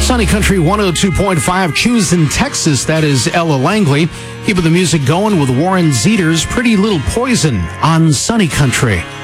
Sunny Country 102.5, Houston, Texas. That is Ella Langley. Keeping the music going with Warren Zeter's Pretty Little Poison on Sunny Country.